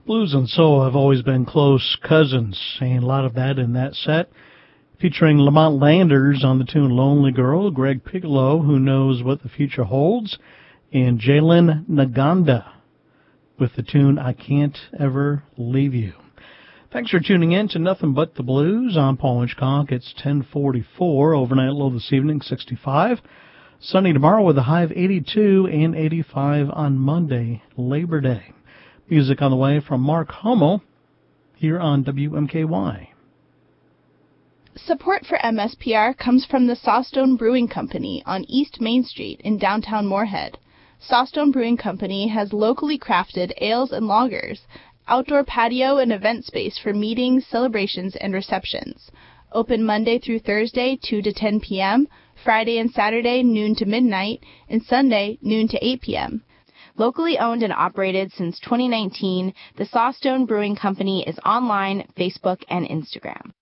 Blues and soul have always been close cousins, and a lot of that in that set. Featuring Lamont Landers on the tune Lonely Girl, Greg Piccolo, Who Knows What the Future Holds, and Jalen Naganda with the tune I Can't Ever Leave You. Thanks for tuning in to Nothing But the Blues. I'm Paul Hitchcock. It's 10:44. Overnight low this evening, 65. Sunny tomorrow with a high of 82 and 85 on Monday, Labor Day. Music on the way from Mark Hummel here on WMKY. Support for MSPR comes from the Sawstone Brewing Company on East Main Street in downtown Moorhead. Sawstone Brewing Company has locally crafted ales and lagers, outdoor patio and event space for meetings, celebrations, and receptions. Open Monday through Thursday, 2 to 10 p.m., Friday and Saturday, noon to midnight, and Sunday, noon to 8 p.m. Locally owned and operated since 2019, the Sawstone Brewing Company is online, Facebook, and Instagram.